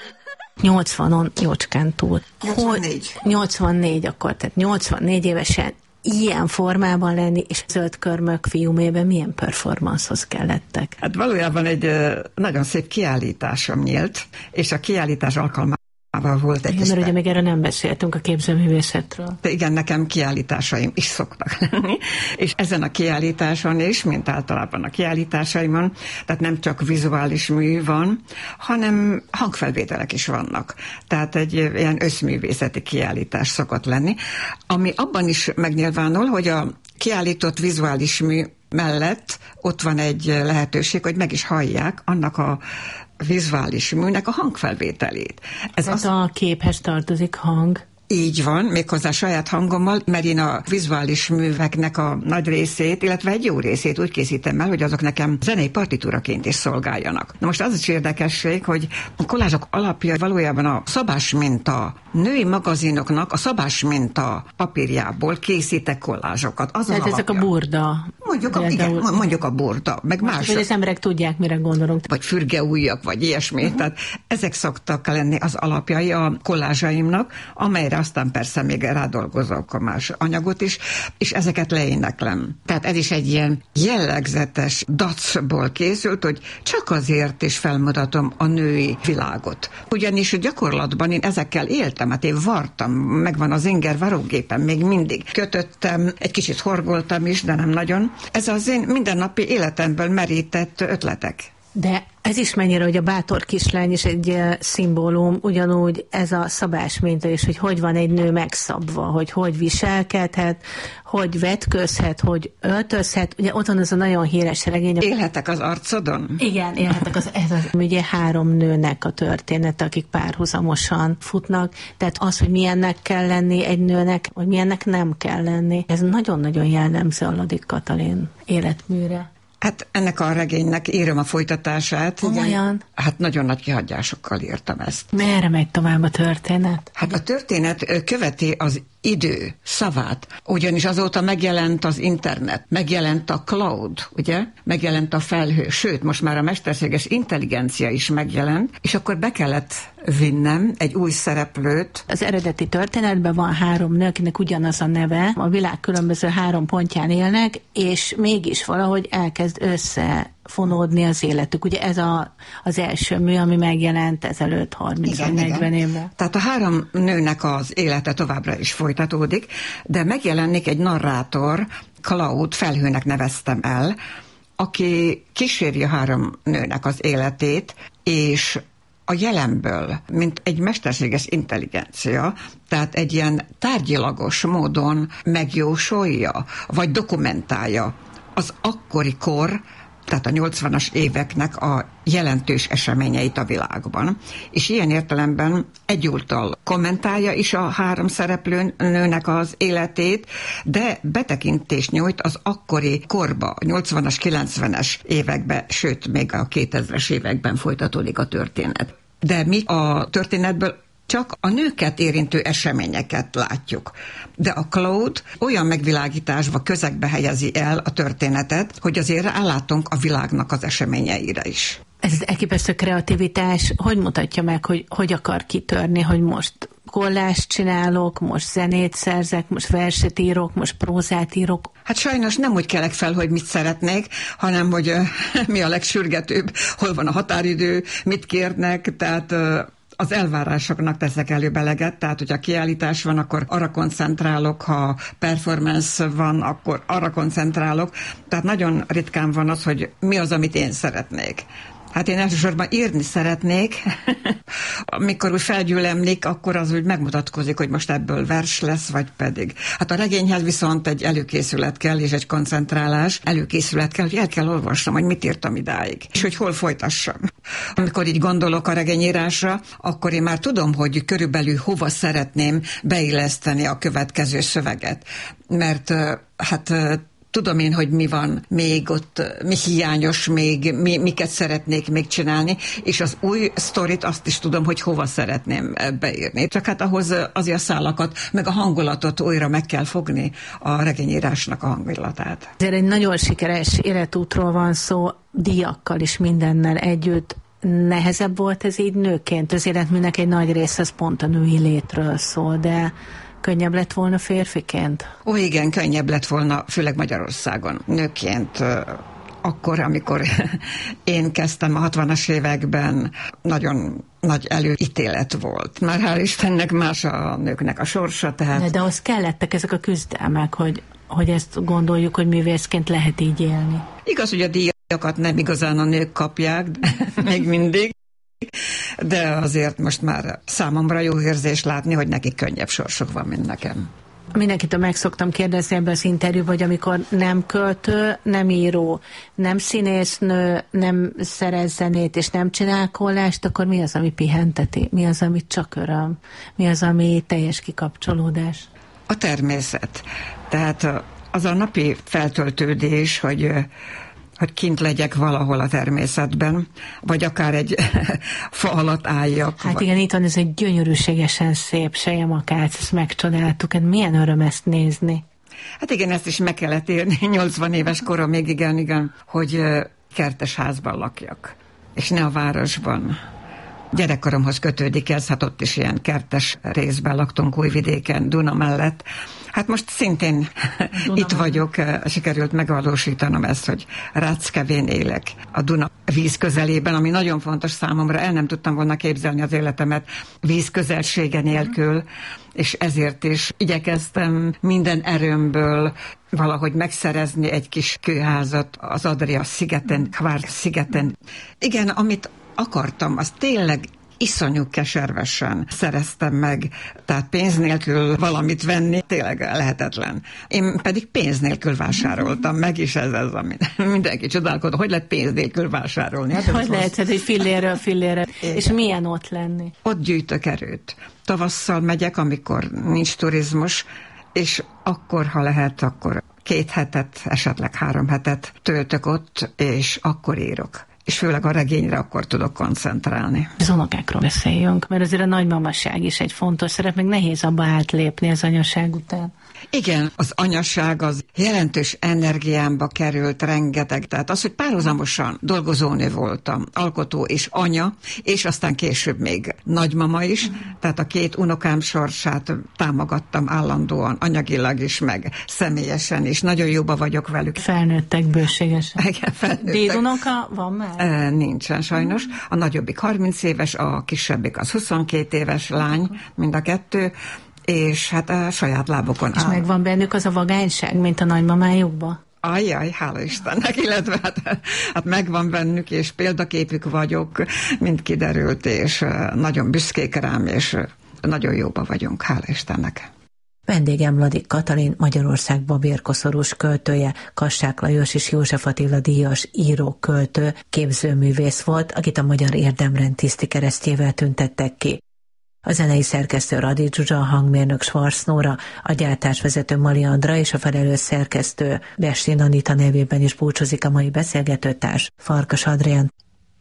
80-on jócskán túl. 84. 84 akkor, tehát 84 évesen ilyen formában lenni, és zöld körmök fiúmében milyen performancehoz kellettek? Hát valójában egy nagyon szép kiállításom nyílt, és a kiállítás alkalmával volt egy... Igen, mert ugye még erről nem beszéltünk a képzőművészetről. De igen, nekem kiállításaim is szoktak lenni, és ezen a kiállításon is, mint általában a kiállításaimon, tehát nem csak vizuális mű van, hanem hangfelvételek is vannak. Tehát egy ilyen összművészeti kiállítás szokott lenni, ami abban is megnyilvánul, hogy a kiállított vizuális mű mellett ott van egy lehetőség, hogy meg is hallják annak a vizuális műnek a hangfelvételét. Ez a képhez tartozik hang. Így van, méghozzá saját hangommal, mert én a vizuális műveknek a nagy részét, illetve egy jó részét úgy készítem el, hogy azok nekem zenei partitúraként is szolgáljanak. Na most az is érdekesség, hogy a kollázsok alapja valójában a szabásminta, női magazinoknak a szabásminta papírjából készítek kollázsokat. Az tehát ezek a burda. Mondjuk a burda, meg más. Hogy az emberek tudják, mire gondolunk. Vagy fürgeújjak, vagy ilyesmi. Tehát ezek szoktak lenni az alapjai a kollázsaimnak, amelyre aztán persze még rádolgozok a más anyagot is, és ezeket leéneklem. Tehát ez is egy ilyen jellegzetes dacból készült, hogy csak azért is felmutatom a női világot. Ugyanis gyakorlatban én ezekkel éltem, hát én vartam, megvan az inger varógépen még mindig. Kötöttem, egy kicsit horgoltam is, de nem nagyon. Ez az én mindennapi életemből merített ötletek. De ez is mennyire, hogy a bátor kislány is egy szimbólum, ugyanúgy ez a szabásminta is, hogy van egy nő megszabva, hogy viselkedhet, hogy vetközhet, hogy öltözhet. Ugye ott van az a nagyon híres regény. Élhetek az arcodon? Igen, élhetek ugye 3 nőnek a története, akik párhuzamosan futnak. Tehát az, hogy milyennek kell lenni egy nőnek, vagy milyennek nem kell lenni, ez nagyon-nagyon jellemző a Ladik Katalin életműre. Hát ennek a regénynek írom a folytatását. Olyan? Hát nagyon nagy kihagyásokkal írtam ezt. Merre megy tovább a történet? Hát a történet követi az idő szavát, ugyanis azóta megjelent az internet, megjelent a cloud, ugye? Megjelent a felhő, sőt, most már a mesterséges intelligencia is megjelent, és akkor be kellett vinnem egy új szereplőt. Az eredeti történetben van 3 nő, akinek ugyanaz a neve, a világ különböző 3 pontján élnek, és mégis valahogy elkezd összefonódni az életük. Ugye ez az első mű, ami megjelent ezelőtt 30-40 évvel. Tehát a 3 nőnek az élete továbbra is folytatódik, de megjelenik egy narrátor, Cloud, felhőnek neveztem el, aki kíséri a 3 nőnek az életét, és a jelenből, mint egy mesterséges intelligencia, tehát egy ilyen tárgyilagos módon megjósolja, vagy dokumentálja az akkori kor, tehát a 80-as éveknek a jelentős eseményeit a világban. És ilyen értelemben egyúttal kommentálja is a 3 szereplőnőnek az életét, de betekintést nyújt az akkori korba, 80-as, 90-es években, sőt, még a 2000-es években folytatódik a történet. De mi a történetből csak a nőket érintő eseményeket látjuk. De a Cloud olyan megvilágításba, közegbe helyezi el a történetet, hogy azért rálátunk a világnak az eseményeire is. Ez az elképesztő kreativitás hogy mutatja meg, hogy akar kitörni, hogy most kollást csinálok, most zenét szerzek, most verset írok, most prózát írok? Hát sajnos nem úgy kelek fel, hogy mit szeretnék, hanem hogy mi a legsürgetőbb, hol van a határidő, mit kérnek, tehát az elvárásoknak teszek előbb eleget, tehát hogyha kiállítás van, akkor arra koncentrálok, ha performance van, akkor arra koncentrálok. Tehát nagyon ritkán van az, hogy mi az, amit én szeretnék. Hát én elsősorban írni szeretnék. Amikor úgy felgyűlemlik, akkor az úgy megmutatkozik, hogy most ebből vers lesz, vagy pedig. Hát a regényhez viszont egy előkészület kell, és egy koncentrálás. Előkészület kell, hogy el kell olvasnom, hogy mit írtam idáig, és hogy hol folytassam. Amikor így gondolok a regényírásra, akkor én már tudom, hogy körülbelül hova szeretném beilleszteni a következő szöveget. Mert hát tudom én, hogy mi van még ott, mi hiányos még, miket szeretnék még csinálni, és az új sztorit azt is tudom, hogy hova szeretném beírni. Csak hát ahhoz azért a szálakat, meg a hangulatot újra meg kell fogni, a regényírásnak a hangulatát. Ezért egy nagyon sikeres életútról van szó, díjakkal is mindennel együtt. nehezebb volt ez így nőként? Az életműnek egy nagy része az pont a női létről szól, de könnyebb lett volna férfiként? Ó, igen, könnyebb lett volna, főleg Magyarországon. Nőként akkor, amikor én kezdtem a 60-as években, nagyon nagy előítélet volt. Már hál' Istennek más a nőknek a sorsa, tehát... De ahhoz kellettek ezek a küzdelmek, hogy ezt gondoljuk, hogy művészként lehet így élni. Igaz, hogy a díjakat nem igazán a nők kapják, még mindig, de azért most már számomra jó érzés látni, hogy nekik könnyebb sorsuk van, mint nekem. Mindenkitől meg szoktam kérdezni ebben az interjúban, hogy amikor nem költő, nem író, nem színésznő, nem szerez zenét és nem csinál kollást, akkor mi az, ami pihenteti? Mi az, ami csak öröm? Mi az, ami teljes kikapcsolódás? A természet. Tehát az a napi feltöltődés, hogy kint legyek valahol a természetben, vagy akár egy fa alatt álljak. Hát igen, itt van ez egy gyönyörűségesen szép selyemakác, ezt megcsodáltuk, hát milyen öröm ezt nézni. Hát igen, ezt is meg kellett érni, 80 éves koromig, igen, hogy kertes házban lakjak, és ne a városban. Gyerekkoromhoz kötődik ez, hát ott is ilyen kertes részben laktunk Újvidéken, Duna mellett. Hát most szintén itt vagyok, sikerült megvalósítanom ezt, hogy Ráckevén élek a Duna víz közelében, ami nagyon fontos számomra, el nem tudtam volna képzelni az életemet víz közelsége nélkül, és ezért is igyekeztem minden erőmből valahogy megszerezni egy kis kőházat az Adria szigeten, Kvárc szigeten. Igen, amit akartam, az tényleg iszonyú keservesen szereztem meg, tehát pénz nélkül valamit venni tényleg lehetetlen. Én pedig pénz nélkül vásároltam meg, és ez az, ami mindenki csodálkozott, hogy lehet pénz nélkül vásárolni. Hát hogy lehet, hogy fillérről fillére. És milyen ott lenni? Ott gyűjtök erőt. Tavasszal megyek, amikor nincs turizmus, és akkor, ha lehet, akkor 2 hetet, esetleg 3 hetet töltök ott, és akkor írok. És főleg a regényre akkor tudok koncentrálni. Az unokákról beszéljünk, mert azért a nagymamaság is egy fontos szerep, meg nehéz abba átlépni az anyaság után. Igen, az anyaság az jelentős energiámba került rengeteg. Tehát az, hogy párhuzamosan dolgozónő voltam, alkotó és anya, és aztán később még nagymama is, tehát a 2 unokám sorsát támogattam állandóan, anyagilag is, meg személyesen is. Nagyon jóba vagyok velük. Felnőttek bőségesen. Igen, felnőttek. Dédunoka van már? Nincsen sajnos. A nagyobbik 30 éves, a kisebbik az 22 éves lány, mind a 2, és hát a saját lábokon áll. És megvan bennük az a vagányság, mint a nagymamájukban? Ajjaj, hála Istennek, illetve hát megvan bennük, és példaképük vagyok, mint kiderült, és nagyon büszkék rám, és nagyon jóba vagyunk, hála Istennek. Vendégem Mladik Katalin, Magyarország babérkoszorús költője, Kassák Lajos és József Attila díjas író, költő, képzőművész volt, akit a Magyar Érdemrend tiszti keresztjével tüntettek ki. A zenei szerkesztő Radi Zsuzsa, a hangmérnök Schwarz Nóra, a gyártásvezető Mali Andra és a felelős szerkesztő Bestin Anita nevében is búcsúzik a mai beszélgetőtárs, Farkas Adrián.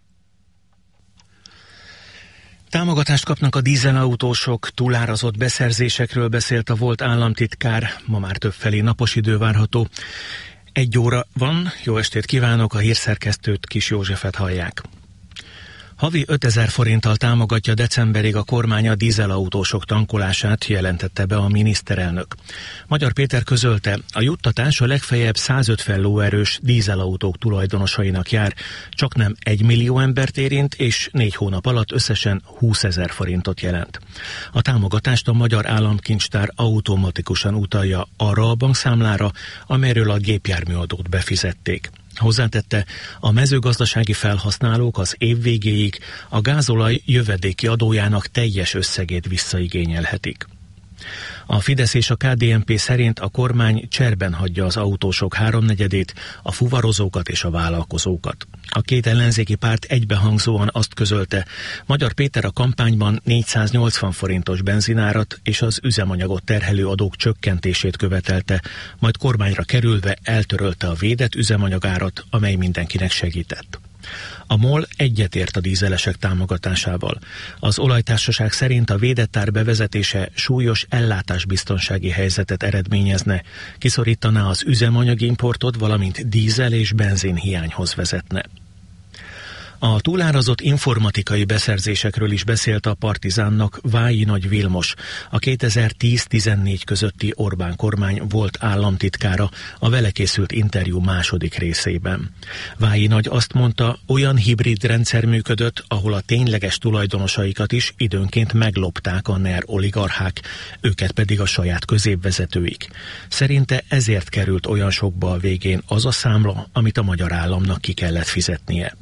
Támogatást kapnak a dízelautósok, túlárazott beszerzésekről beszélt a volt államtitkár, ma már többfelé napos idő várható. 1 óra van, jó estét kívánok, a hírszerkesztőt, Kis Józsefet hallják. Havi 5000 forinttal támogatja decemberig a kormány a dízelautósok tankolását, jelentette be a miniszterelnök. Magyar Péter közölte, a juttatás a legfeljebb 150 lóerős dízelautók tulajdonosainak jár, csaknem 1 millió embert érint, és 4 hónap alatt összesen 20 000 forintot jelent. A támogatást a Magyar Államkincstár automatikusan utalja arra a bankszámlára, amelyről a gépjárműadót befizették. Hozzátette, a mezőgazdasági felhasználók az év végéig a gázolaj jövedéki adójának teljes összegét visszaigényelhetik. A Fidesz és a KDNP szerint a kormány cserben hagyja az autósok 3/4-ét, a fuvarozókat és a vállalkozókat. A 2 ellenzéki párt egybehangzóan azt közölte, Magyar Péter a kampányban 480 forintos benzinárat és az üzemanyagot terhelő adók csökkentését követelte, majd kormányra kerülve eltörölte a védett üzemanyagárat, amely mindenkinek segített. A MOL egyetért a dízelesek támogatásával. Az olajtársaság szerint a védett ár bevezetése súlyos ellátásbiztonsági helyzetet eredményezne, kiszorítaná az üzemanyagimportot, valamint dízel és benzin hiányhoz vezetne. A túlárazott informatikai beszerzésekről is beszélt a Partizánnak Vályi Nagy Vilmos, a 2010-14 közötti Orbán kormány volt államtitkára, a vele készült interjú második részében. Vályi Nagy azt mondta, olyan hibrid rendszer működött, ahol a tényleges tulajdonosaikat is időnként meglopták a NER oligarchák, őket pedig a saját középvezetőik. Szerinte ezért került olyan sokba a végén az a számla, amit a magyar államnak ki kellett fizetnie.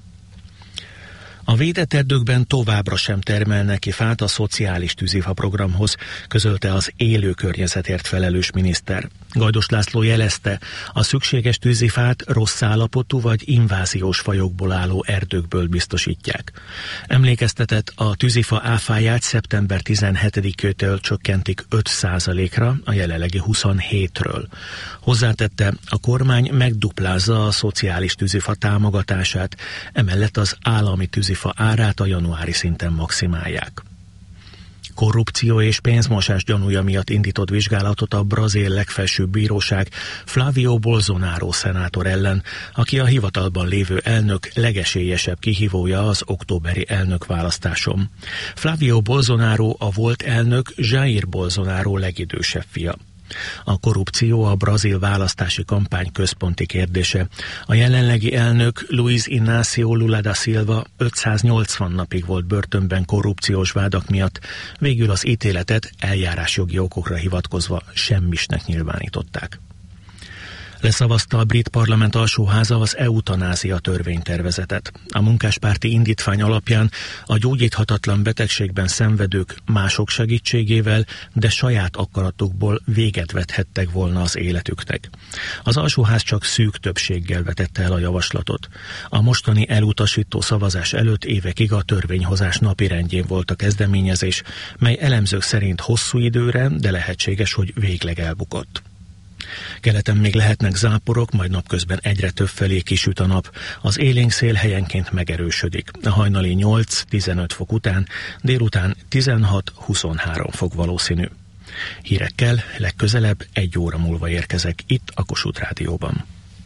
A védett erdőkben továbbra sem termelnek ki fát a szociális tűzifa programhoz, közölte az élő környezetért felelős miniszter. Gajdos László jelezte, a szükséges tűzifát rossz állapotú vagy inváziós fajokból álló erdőkből biztosítják. Emlékeztetett, a tűzifa áfáját szeptember 17-től csökkentik 5%-ra, a jelenlegi 27-ről. Hozzátette, a kormány megduplázza a szociális tűzifa támogatását, emellett az állami tűzifa árát a januári szinten maximálják. Korrupció és pénzmosás gyanúja miatt indított vizsgálatot a brazil legfelsőbb bíróság Flávio Bolsonaro szenátor ellen, aki a hivatalban lévő elnök legesélyesebb kihívója az októberi elnökválasztáson. Flávio Bolsonaro a volt elnök Jair Bolsonaro legidősebb fia. A korrupció a brazil választási kampány központi kérdése. A jelenlegi elnök Luiz Inácio Lula da Silva 580 napig volt börtönben korrupciós vádak miatt, végül az ítéletet eljárásjogi okokra hivatkozva semmisnek nyilvánították. Leszavazta a brit parlament alsóháza az eutanázia törvénytervezetet. A munkáspárti indítvány alapján a gyógyíthatatlan betegségben szenvedők mások segítségével, de saját akaratukból véget vethettek volna az életüknek. Az alsóház csak szűk többséggel vetette el a javaslatot. A mostani elutasító szavazás előtt évekig a törvényhozás napirendjén volt a kezdeményezés, mely elemzők szerint hosszú időre, de lehetséges, hogy végleg elbukott. Keleten még lehetnek záporok, majd napközben egyre több felé kisüt a nap. Az élénk szél helyenként megerősödik. A hajnali 8-15 fok után, délután 16-23 fok valószínű. Hírekkel legközelebb 1 óra múlva érkezek itt a Kossuth Rádióban.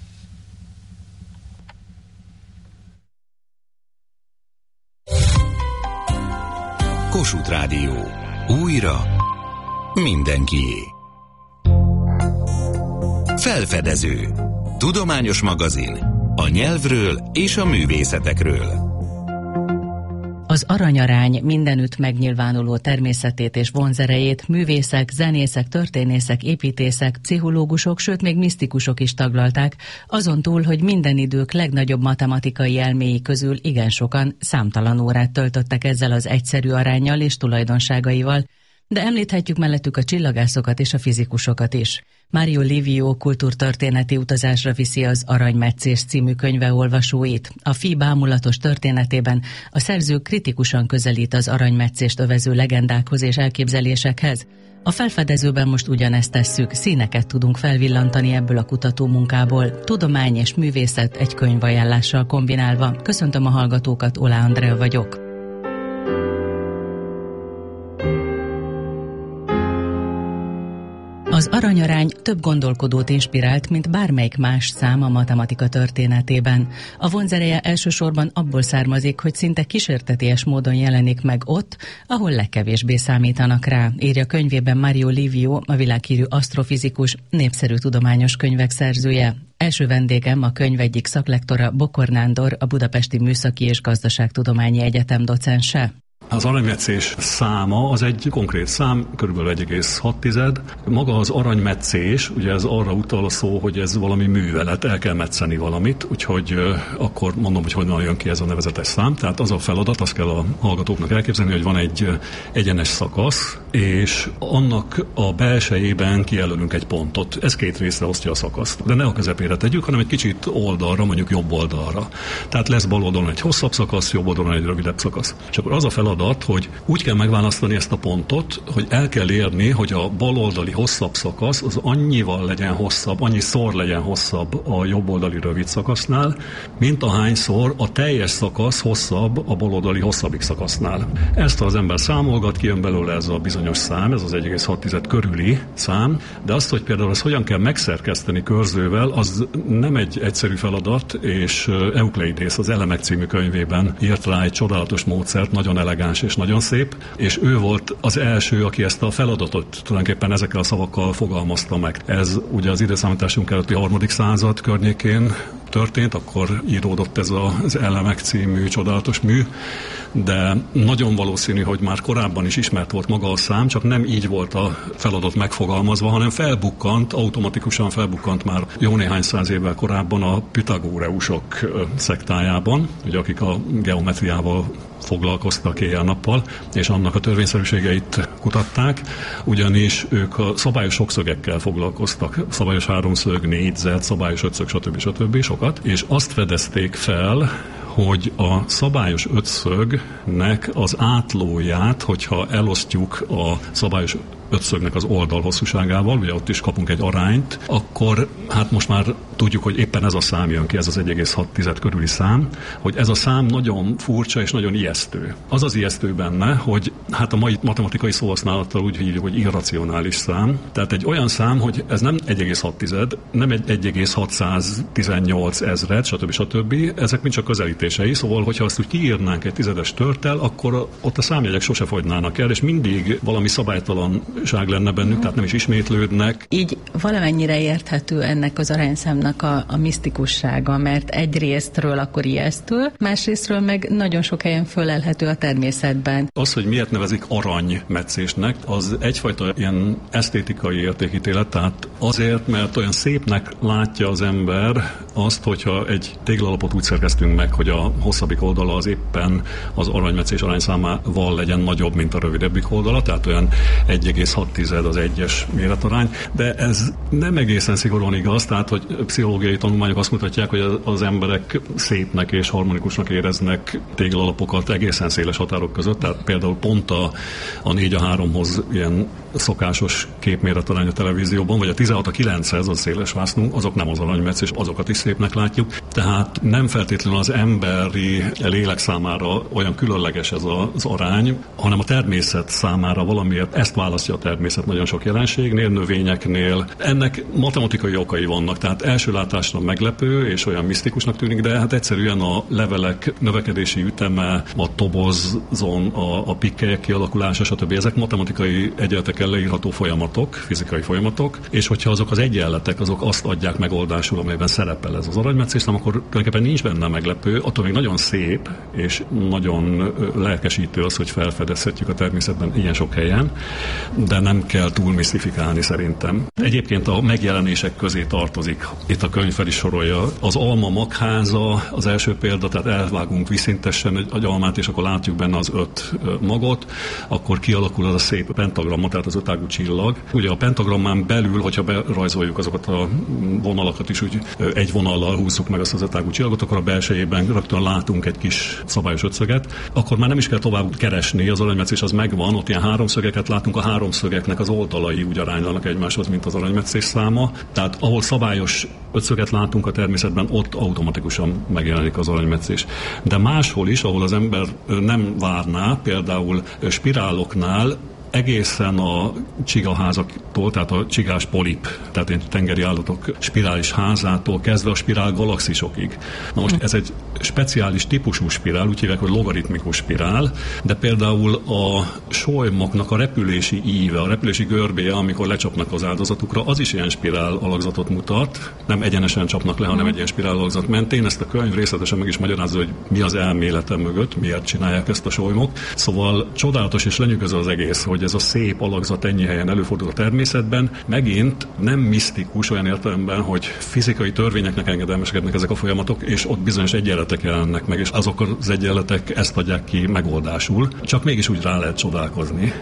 Kossuth Rádió. Újra mindenkié. Felfedező. Tudományos magazin. A nyelvről és a művészetekről. Az aranyarány mindenütt megnyilvánuló természetét és vonzerejét művészek, zenészek, történészek, építészek, pszichológusok, sőt még misztikusok is taglalták, azon túl, hogy minden idők legnagyobb matematikai elméi közül igen sokan számtalan órát töltöttek ezzel az egyszerű aránnyal és tulajdonságaival, de említhetjük mellettük a csillagászokat és a fizikusokat is. Mario Livio kultúrtörténeti utazásra viszi az Aranymetszés című könyve olvasóit. A fi bámulatos történetében a szerző kritikusan közelít az aranymetszést övező legendákhoz és elképzelésekhez. A felfedezőben most ugyanezt tesszük, színeket tudunk felvillantani ebből a kutatómunkából, tudomány és művészet egy könyvajánlással kombinálva. Köszöntöm a hallgatókat, Oláh Andrea vagyok. Az aranyarány több gondolkodót inspirált, mint bármelyik más szám a matematika történetében. A vonzereje elsősorban abból származik, hogy szinte kísérteties módon jelenik meg ott, ahol legkevésbé számítanak rá, írja könyvében Mario Livio, a világhírű asztrofizikus, népszerű tudományos könyvek szerzője. Első vendégem a könyv egyik szaklektora, Bokor Nándor, a Budapesti Műszaki és Gazdaságtudományi Egyetem docense. Az aranymetszés száma az egy konkrét szám, kb. 1,6. Maga az aranymetszés, ugye ez arra utal a szó, hogy ez valami művelet, el kell metszeni valamit, úgyhogy akkor mondom, hogy honnan jön ki ez a nevezetes szám. Tehát az a feladat, azt kell a hallgatóknak elképzelni, hogy van egy egyenes szakasz, és annak a belsejében kijelölünk egy pontot. Ez 2 részre osztja a szakaszt. De ne a közepére tegyük, hanem egy kicsit oldalra, mondjuk jobb oldalra. Tehát lesz bal oldalon egy hosszabb szakasz, jobb oldalon egy rövidebb szakasz. És akkor az a feladat, feladat, hogy úgy kell megválasztani ezt a pontot, hogy el kell érni, hogy a baloldali hosszabb szakasz az annyival legyen hosszabb, annyiszor legyen hosszabb a jobboldali rövid szakasznál, mint ahányszor a teljes szakasz hosszabb a baloldali hosszabbik szakasznál. Ezt az ember számolgat, kijön belőle ez a bizonyos szám, ez az 1,6 körüli szám, de azt, hogy például ezt hogyan kell megszerkeszteni körzővel, az nem egy egyszerű feladat, és Eukleidész az Elemek című könyvében írt rá egy csodálatos módszert, nagyon elegáns és nagyon szép, és ő volt az első, aki ezt a feladatot tulajdonképpen ezekkel a szavakkal fogalmazta meg. Ez ugye az időszámításunk előtti 3. század környékén történt, akkor íródott ez az Elemek című csodálatos mű, de nagyon valószínű, hogy már korábban is ismert volt maga a szám, csak nem így volt a feladat megfogalmazva, hanem automatikusan felbukkant már jó néhány száz évvel korábban a pitagóreusok szektájában, ugye, akik a geometriával foglalkoztak éjjel-nappal, és annak a törvényszerűségeit kutatták, ugyanis ők a szabályos sokszögekkel foglalkoztak, szabályos háromszög, négyzet, szabályos ötszög, stb. Sokat, és azt fedezték fel, hogy a szabályos ötszögnek az átlóját, hogyha elosztjuk a szabályos ötszögnek az oldal hosszúságával, ugye ott is kapunk egy arányt, akkor hát most már tudjuk, hogy éppen ez a szám jön ki, ez az 1,6 körüli szám, hogy ez a szám nagyon furcsa és nagyon ijesztő. Az az ijesztő benne, hogy hát a mai matematikai szóhasználattal úgy hívjuk, hogy irracionális szám. Tehát egy olyan szám, hogy ez nem 1,6, nem egy 1,618 ezred, stb. Ezek mind csak közelítései, szóval hogyha azt úgy kiírnánk egy tizedes törttel, akkor ott a számjegyek sose fogynának el, és mindig valami szabálytalanság lenne bennük, tehát nem is ismétlődnek. Így valamennyire érthető ennek az arányszámnak a misztikussága, mert egy részről akkor ijesztő, másrésztről meg nagyon sok helyen fölelhető a természetben. Az, hogy miért nevezik aranymetszésnek, az egyfajta ilyen esztétikai értékítélet, tehát azért, mert olyan szépnek látja az ember azt, hogyha egy téglalapot úgy szerkeztünk meg, hogy a hosszabbik oldala az éppen az aranymetszés arányszámával legyen nagyobb, mint a rövidebbik oldala, tehát olyan 1,6 az egyes méretarány, de ez nem egészen szigorúan igaz, tehát hogy pszichológiai tanulmányok azt mutatják, hogy az emberek szépnek és harmonikusnak éreznek téglalapokat egészen széles határok között, tehát például pont a 4:3-hoz ilyen szokásos képméretarány a televízióban, vagy a 16:9-hez az széles vásznú, azok nem az aranymetszés, azokat is szépnek látjuk. Tehát nem feltétlenül az emberi lélek számára olyan különleges ez az arány, hanem a természet számára valamiért ezt választja a természet nagyon sok jelenségnél, növényeknél. Ennek matematikai okai vannak, tehát első látásra meglepő és olyan misztikusnak tűnik, de hát egyszerűen a levelek növekedési üteme, a tobozon, a pikkelyek kialakulása, stb. Ezek matematikai egyenletekkel leírható folyamatok, fizikai folyamatok, és hogyha azok az egyenletek, azok azt adják megoldásul, amelyben szerepel ez az aranymetszés, akkor tulajdonképpen nincs benne meglepő, attól még nagyon szép és nagyon lelkesítő az, hogy felfedezhetjük a természetben ilyen sok helyen, de nem kell túl misztifikálni szerintem. Egyébként a megjelenések közé tartozik. Itt a könyv fel is sorolja. Az alma magháza az első példa, tehát elvágunk viszintesen egy almát, és akkor látjuk benne az 5 magot, akkor kialakul az a szép pentagramma, tehát az 5-ágú csillag. Ugye a pentagrammán belül, hogyha berajzoljuk azokat a vonalakat is, úgy egy vonallal húzzuk meg azt az 5-ágú csillagot, akkor a belsejében rögtön látunk egy kis szabályos ötszöget. Akkor már nem is kell tovább keresni, az aranymetszés az megvan, ott ilyen háromszögeket látunk, a háromszögeknek az oldalai úgy aránylanak egymáshoz, mint az aranymetszés száma. Tehát ahol szabályos ötszöget látunk a természetben, ott automatikusan megjelenik az aranymetszés. De máshol is, ahol az ember nem várná, például spiráloknál, egészen a csigaházaktól, tehát a csigás polip, tehát tengeri állatok spirális házától kezdve a spirál galaxisokig. Na most ez egy speciális típusú spirál, úgy hívják, hogy logaritmikus spirál, de például a solymoknak a repülési íve, a repülési görbéje, amikor lecsapnak az áldozatukra, az is ilyen spirál alakzatot mutat. Nem egyenesen csapnak le, hanem egy ilyen spirál alakzat mentén. Ezt a könyv részletesen meg is magyarázza, hogy mi az elmélete mögött, miért csinálják ezt a solymok. Szóval csodálatos és lenyűgöző az egész, hogy ez a szép alakzat ennyi helyen előfordul a természetben. Megint nem misztikus olyan értelemben, hogy fizikai törvényeknek engedelmeskednek ezek a folyamatok, és ott bizonyos egyenletek jelennek meg, és azok az egyenletek ezt adják ki megoldásul. Csak mégis úgy rá lehet csodálkozni.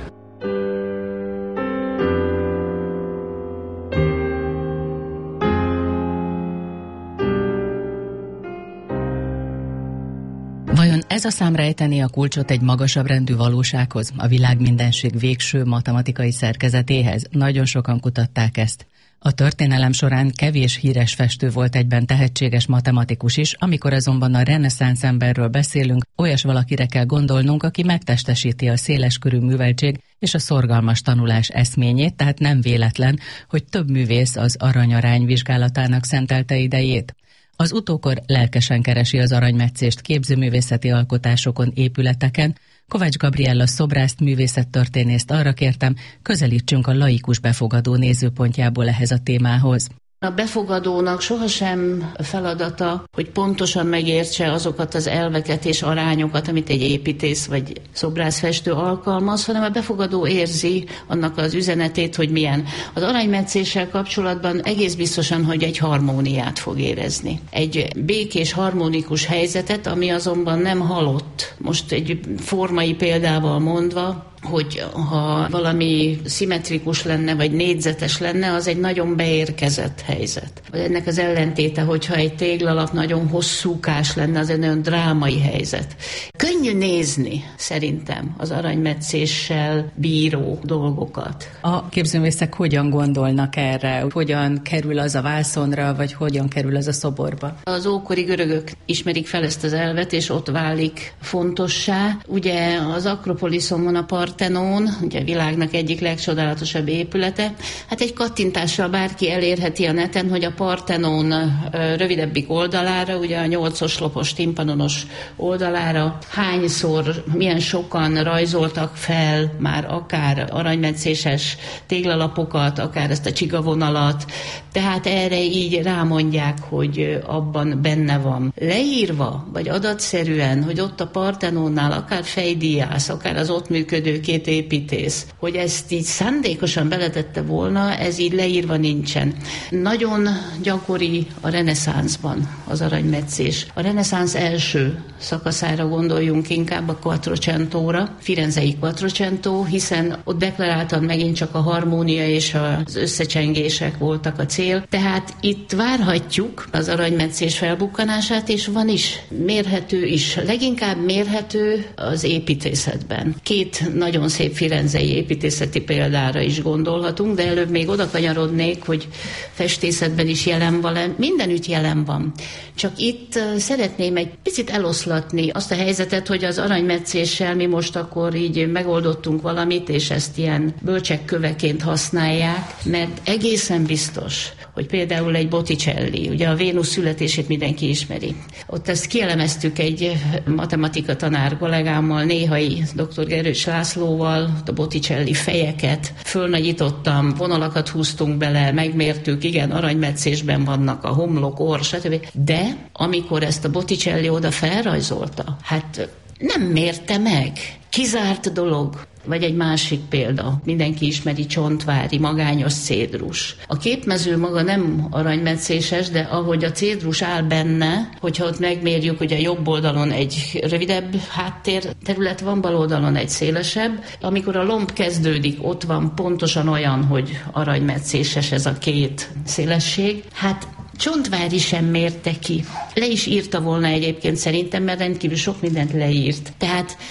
Ez a szám rejteni a kulcsot egy magasabb rendű valósághoz, a világmindenség végső matematikai szerkezetéhez. Nagyon sokan kutatták ezt. A történelem során kevés híres festő volt egyben tehetséges matematikus is, amikor azonban a reneszánsz emberről beszélünk, olyas valakire kell gondolnunk, aki megtestesíti a széleskörű műveltség és a szorgalmas tanulás eszményét, tehát nem véletlen, hogy több művész az aranyarány vizsgálatának szentelte idejét. Az utókor lelkesen keresi az aranymetszést képzőművészeti alkotásokon, épületeken. Kovács Gabriella szobrászt, művészettörténészt arra kértem, közelítsünk a laikus befogadó nézőpontjából ehhez a témához. A befogadónak sohasem feladata, hogy pontosan megértse azokat az elveket és arányokat, amit egy építész vagy szobrászfestő alkalmaz, hanem a befogadó érzi annak az üzenetét, hogy milyen. Az aranymetszéssel kapcsolatban egész biztosan, hogy egy harmóniát fog érezni. Egy békés, harmonikus helyzetet, ami azonban nem halott. Most egy formai példával mondva, hogy ha valami szimmetrikus lenne, vagy négyzetes lenne, az egy nagyon beérkezett helyzet. Ennek az ellentéte, hogyha egy téglalap nagyon hosszúkás lenne, az egy nagyon drámai helyzet. Könnyű nézni, szerintem, az aranymetszéssel bíró dolgokat. A képzőművészek hogyan gondolnak erre? Hogyan kerül az a vászonra, vagy hogyan kerül az a szoborba? Az ókori görögök ismerik fel ezt az elvet, és ott válik fontossá. Ugye az Akropoliszon van a Parthenon, ugye a világnak egyik legcsodálatosabb épülete. Hát egy kattintással bárki elérheti a neten, hogy a Parthenon rövidebbik oldalára, ugye a 8 oszlopos timpanonos oldalára hányszor, milyen sokan rajzoltak fel már akár aranymetszéses téglalapokat, akár ezt a csigavonalat. Tehát erre így rámondják, hogy abban benne van. Leírva, vagy adatszerűen, hogy ott a Parthenonnál akár Fejdiász, akár az ott működő két építész, hogy ezt így szándékosan beletette volna, ez így leírva nincsen. Nagyon gyakori a reneszánszban az aranymetszés. A reneszánsz első szakaszára gondoljunk inkább, a Quattrocentóra, firenzei Quattrocento, hiszen ott deklaráltan megint csak a harmónia és az összecsengések voltak a cél. Tehát itt várhatjuk az aranymetszés felbukkanását, és van is, mérhető is. Leginkább mérhető az építészetben. Két nagyon szép firenzei építészeti példára is gondolhatunk, de előbb még oda kanyarodnék, hogy festészetben is jelen van, mindenütt jelen van. Csak itt szeretném egy picit eloszlatni azt a helyzetet, hogy az aranymetszéssel mi most akkor így megoldottunk valamit, és ezt ilyen bölcsekköveként használják, mert egészen biztos, hogy például egy Botticelli, ugye a Vénusz születését mindenki ismeri. Ott ezt kielemeztük egy matematika tanár kollégámmal, néhai dr. Gerős Lászlóval, a Botticelli fejeket fölnagyítottam, vonalakat húztunk bele, megmértük, igen, aranymetszésben vannak a homlok, orr, stb. De amikor ezt a Botticelli oda felrajzolta, hát nem mérte meg. Kizárt dolog. Vagy egy másik példa, mindenki ismeri Csontvári, magányos cédrus. A képmező maga nem aranymetszéses, de ahogy a cédrus áll benne, hogyha ott megmérjük, hogy a jobb oldalon egy rövidebb háttérterület van, bal oldalon egy szélesebb. Amikor a lomb kezdődik, ott van pontosan olyan, hogy aranymetszéses ez a két szélesség. Hát Csontvári sem mérte ki. Le is írta volna egyébként szerintem, mert rendkívül sok mindent leírt. Tehát